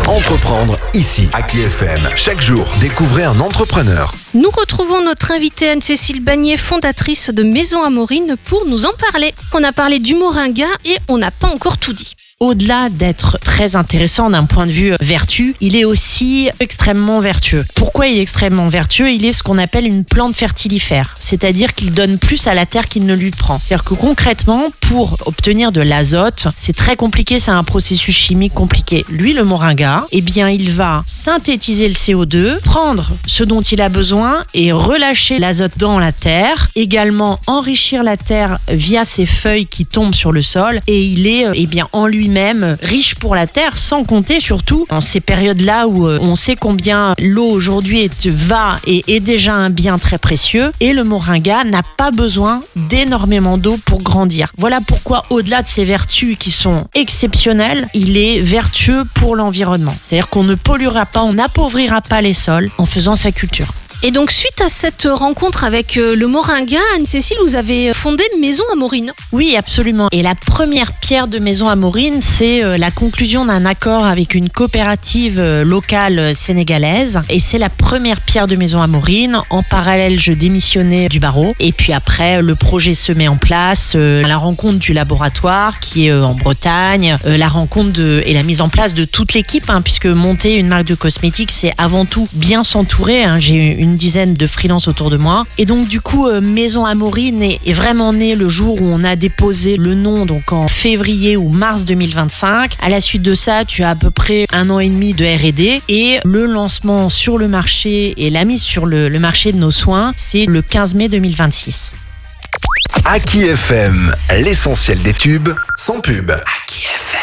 Entreprendre ici, à KFM. Chaque jour, découvrez un entrepreneur. Nous retrouvons notre invitée Anne-Cécile Bagnier, fondatrice de Maison Amorine, pour nous en parler. On a parlé du moringa et on n'a pas encore tout dit. Au-delà d'être très intéressant d'un point de vue vertu, il est aussi extrêmement vertueux. Pourquoi il est extrêmement vertueux ? Il est ce qu'on appelle une plante fertilifère, c'est-à-dire qu'il donne plus à la terre qu'il ne lui prend. C'est-à-dire que concrètement, pour obtenir de l'azote, c'est très compliqué, c'est un processus chimique compliqué. Lui, le moringa, il va synthétiser le CO2, prendre ce dont il a besoin et relâcher l'azote dans la terre, également enrichir la terre via ses feuilles qui tombent sur le sol, et il est en lui-même riche pour la terre, sans compter surtout en ces périodes-là où on sait combien l'eau aujourd'hui est déjà un bien très précieux, et le moringa n'a pas besoin d'énormément d'eau pour grandir. Voilà pourquoi, au-delà de ses vertus qui sont exceptionnelles, il est vertueux pour l'environnement. C'est-à-dire qu'on ne polluera pas, on n'appauvrira pas les sols en faisant sa culture. Et donc, suite à cette rencontre avec le moringa, Anne-Cécile, vous avez fondé Maison Amorine. Oui, absolument. Et la première pierre de Maison Amorine, c'est la conclusion d'un accord avec une coopérative locale sénégalaise. Et c'est la première pierre de Maison Amorine. En parallèle, je démissionnais du barreau. Et puis après, le projet se met en place. La rencontre du laboratoire qui est en Bretagne. La rencontre et la mise en place de toute l'équipe. Puisque monter une marque de cosmétiques, c'est avant tout bien s'entourer. J'ai une dizaine de freelances autour de moi. Et donc du coup, Maison Amorine est vraiment née le jour où on a déposé le nom, donc en février ou mars 2025. À la suite de ça, tu as à peu près 1 an et demi de R&D, et le lancement sur le marché et la mise sur le marché de nos soins, c'est le 15 mai 2026. À KFM, l'essentiel des tubes sans pub. À KFM.